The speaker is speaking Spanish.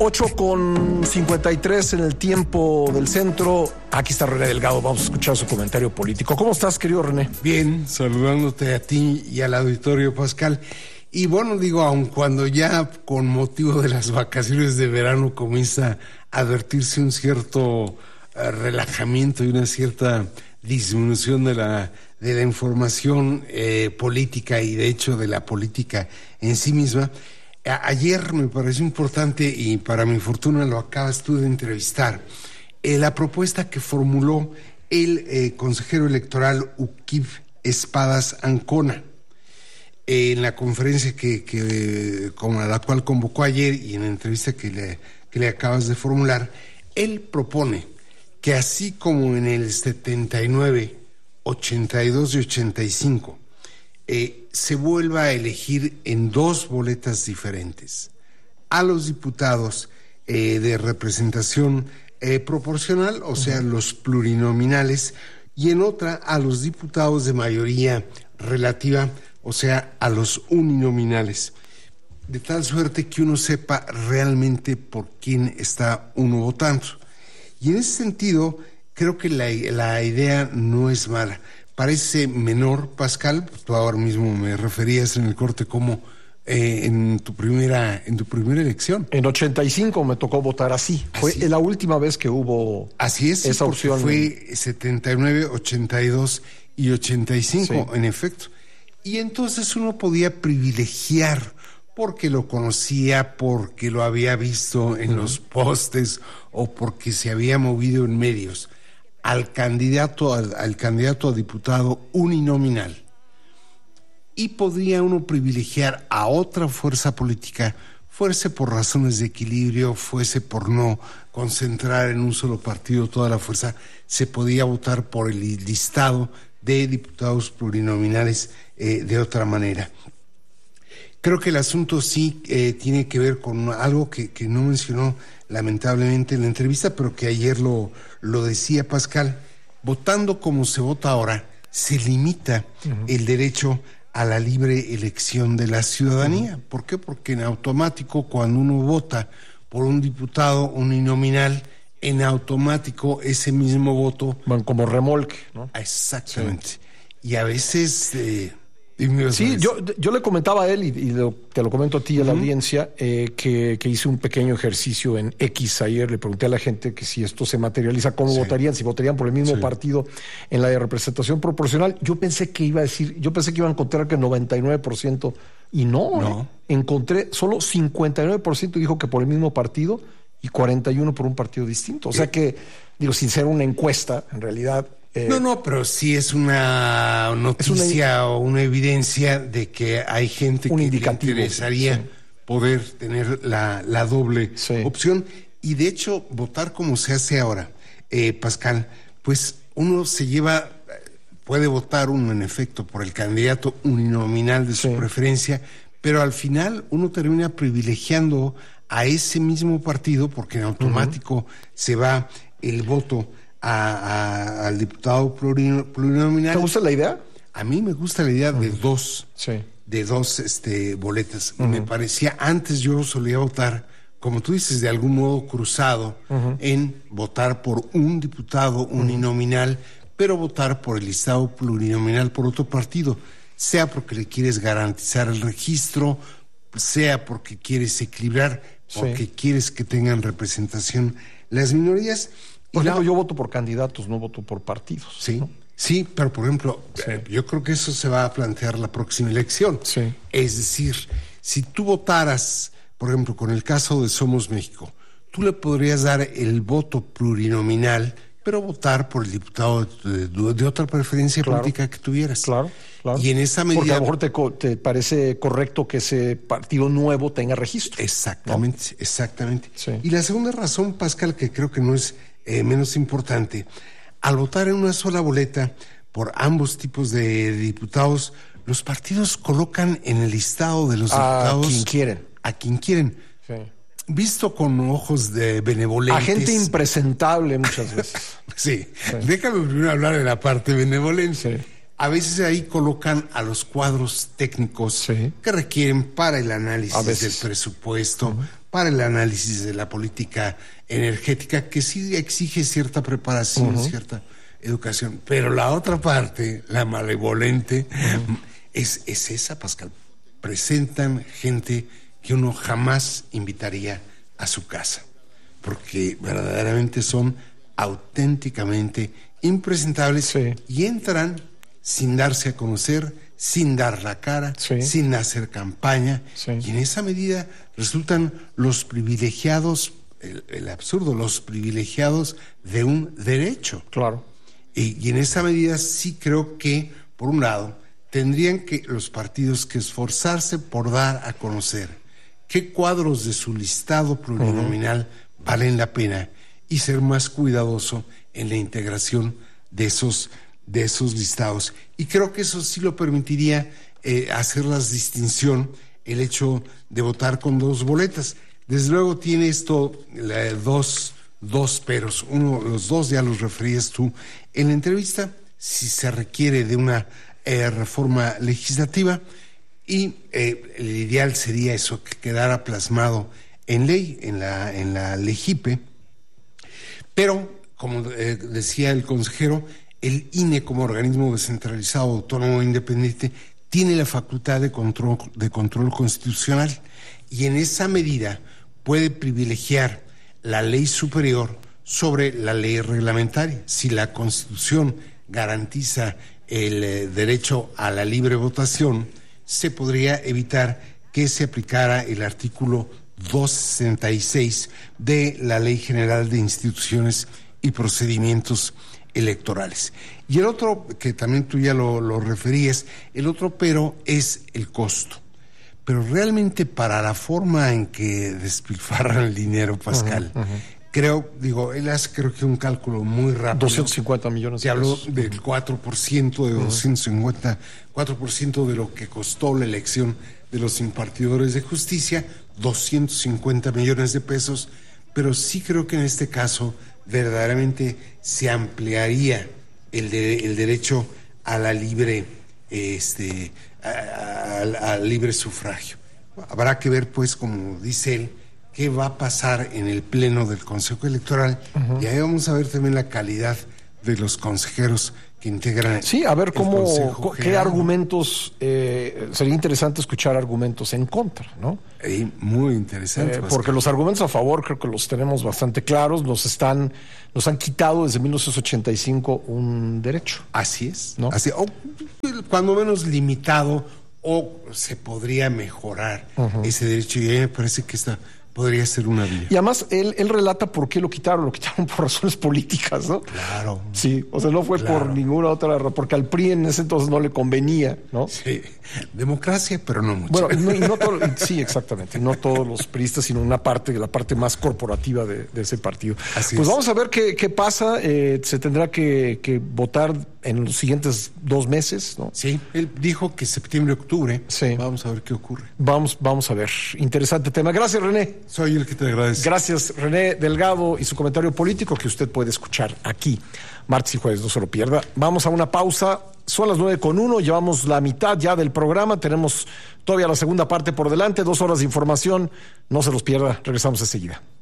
8:53 en el tiempo del centro. Aquí está René Delgado, vamos a escuchar su comentario político. ¿Cómo estás, querido René? Bien, saludándote a ti y al auditorio, Pascal. Y bueno, digo, aun cuando ya con motivo de las vacaciones de verano comienza a advertirse un cierto relajamiento y una cierta disminución de la información política y de hecho de la política en sí misma. Ayer me pareció importante, y para mi fortuna lo acabas tú de entrevistar, la propuesta que formuló el consejero electoral Uquib Espadas Ancona en la conferencia como a la cual convocó ayer, y en la entrevista que le acabas de formular. Él propone que así como en el 79, 82 y 85 se vuelva a elegir en dos boletas diferentes a los diputados de representación proporcional, o sea, los plurinominales, y en otra a los diputados de mayoría relativa, o sea, a los uninominales, de tal suerte que uno sepa realmente por quién está uno votando. Y en ese sentido, creo que la idea no es mala. Parece menor, Pascal, tú ahora mismo me referías en el corte como en tu primera elección. En 85 me tocó votar así. Fue la última vez que hubo esa opción. Fue 79, 82 y 85, sí, en efecto. Y entonces uno podía privilegiar, porque lo conocía, porque lo había visto en los postes o porque se había movido en medios, al candidato a diputado uninominal, y podría uno privilegiar a otra fuerza política, fuese por razones de equilibrio, fuese por no concentrar en un solo partido toda la fuerza. Se podía votar por el listado de diputados plurinominales de otra manera. Creo que el asunto sí tiene que ver con algo que no mencionó lamentablemente en la entrevista, pero que ayer lo decía Pascal. Votando como se vota ahora, se limita el derecho a la libre elección de la ciudadanía. ¿Por qué? Porque en automático, cuando uno vota por un diputado uninominal, en automático ese mismo voto... Van como remolque, ¿no? Exactamente. Sí. Y a veces... Sí, yo le comentaba a él, y te lo comento a ti y a la audiencia, que hice un pequeño ejercicio en X ayer. Le pregunté a la gente que si esto se materializa, ¿cómo votarían? Si votarían por el mismo partido en la de representación proporcional. Yo pensé que iba a encontrar que el 99%, y no. Encontré solo 59% dijo que por el mismo partido y 41% por un partido distinto. O sea que, sin ser una encuesta, en realidad... No, pero sí es una noticia o una evidencia de que hay gente que le interesaría poder tener la doble opción. Y de hecho, votar como se hace ahora, Pascal, pues uno puede votar uno en efecto por el candidato uninominal de su preferencia, pero al final uno termina privilegiando a ese mismo partido, porque en automático se va el voto al diputado plurinominal. ¿Te gusta la idea? A mí me gusta la idea de dos boletas. Me parecía, antes yo solía votar, como tú dices, de algún modo cruzado, en votar por un diputado uninominal, pero votar por el listado plurinominal por otro partido, sea porque le quieres garantizar el registro, sea porque quieres equilibrar, porque quieres que tengan representación las minorías. Por ejemplo, yo voto por candidatos, no voto por partidos. Sí, ¿no? Sí, pero por ejemplo, yo creo que eso se va a plantear la próxima elección. Sí. Es decir, si tú votaras, por ejemplo, con el caso de Somos México, tú le podrías dar el voto plurinominal, pero votar por el diputado de otra preferencia política que tuvieras. Claro. Y en esa medida... Porque a lo mejor te parece correcto que ese partido nuevo tenga registro. Exactamente, ¿no? Exactamente. Sí. Y la segunda razón, Pascal, que creo que no es menos importante, al votar en una sola boleta por ambos tipos de diputados, los partidos colocan en el listado de los diputados... A quien quieren. Sí. Visto con ojos de benevolentes. A gente impresentable muchas veces. Sí. Déjame primero hablar de la parte benevolente. Sí. a veces ahí colocan a los cuadros técnicos que requieren para el análisis del presupuesto, para el análisis de la política energética, que sí exige cierta preparación, cierta educación. Pero la otra parte, la malevolente, es esa, Pascal. Presentan gente que uno jamás invitaría a su casa, porque verdaderamente son auténticamente impresentables y entran sin darse a conocer, sin dar la cara, sin hacer campaña, y en esa medida resultan los privilegiados, el absurdo, los privilegiados de un derecho. Claro. Y en esa medida sí creo que, por un lado, tendrían que los partidos que esforzarse por dar a conocer qué cuadros de su listado plurinominal valen la pena y ser más cuidadoso en la integración de esos listados. Y creo que eso sí lo permitiría hacer la distinción, el hecho de votar con 2 boletas. Desde luego tiene esto dos peros. Uno, los dos ya los referías tú. En la entrevista, si se requiere de una reforma legislativa, y el ideal sería eso, que quedara plasmado en ley, en la LEGIPE. Pero, como decía el consejero, el INE como organismo descentralizado, autónomo e independiente tiene la facultad de control constitucional, y en esa medida puede privilegiar la ley superior sobre la ley reglamentaria. Si la Constitución garantiza el derecho a la libre votación, se podría evitar que se aplicara el artículo 266 de la Ley General de Instituciones y Procedimientos Electorales. Y el otro, que también tú ya lo referías, el otro pero es el costo. Pero realmente para la forma en que despilfarran el dinero, Pascal, creo que un cálculo muy rápido. 250 millones de pesos. Te hablo del 4%, de 250, 4% de lo que costó la elección de los impartidores de justicia, 250 millones de pesos, pero sí creo que en este caso verdaderamente se ampliaría el derecho a la libre, al libre sufragio. Habrá que ver, pues, como dice él, qué va a pasar en el pleno del Consejo Electoral, y ahí vamos a ver también la calidad de los consejeros que integran. Sí, a ver qué argumentos, sería interesante escuchar argumentos en contra, ¿no? Muy interesante. Porque los argumentos a favor creo que los tenemos bastante claros, nos han quitado desde 1985 un derecho. Así es, ¿no? Así, o cuando menos limitado, o se podría mejorar ese derecho, y a mí me parece que podría ser una vía. Y además él relata por qué lo quitaron por razones políticas, ¿no? Claro. Sí, o sea, no fue por ninguna otra razón, porque al PRI en ese entonces no le convenía, ¿no? Sí, democracia, pero no mucho. Bueno, sí, exactamente, no todos los priistas, sino la parte más corporativa de ese partido. Así pues es. Vamos a ver qué pasa, se tendrá que votar en los siguientes 2 meses, ¿no? Sí, él dijo que septiembre, octubre. Sí. Vamos a ver qué ocurre. Vamos a ver. Interesante tema. Gracias, René. Soy el que te agradece. Gracias, René Delgado, y su comentario político que usted puede escuchar aquí, martes y jueves, no se lo pierda. Vamos a una pausa. Son las 9:01, llevamos la mitad ya del programa, tenemos todavía la segunda parte por delante, 2 horas de información, no se los pierda, regresamos enseguida.